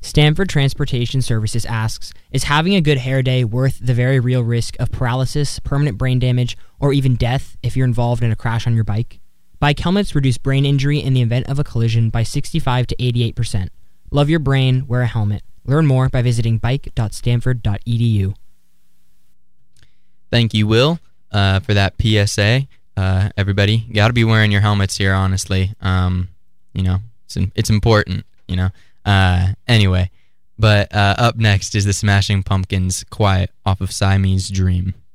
Stanford Transportation Services asks, is having a good hair day worth the very real risk of paralysis, permanent brain damage, or even death if you're involved in a crash on your bike? Bike helmets reduce brain injury in the event of a collision by 65 to 88%. Love your brain, wear a helmet. Learn more by visiting bike.stanford.edu. Thank you, Will, for that PSA. Everybody, you got to be wearing your helmets here, honestly. It's important, Anyway, but up next is the Smashing Pumpkins' Quiet off of Siamese Dream.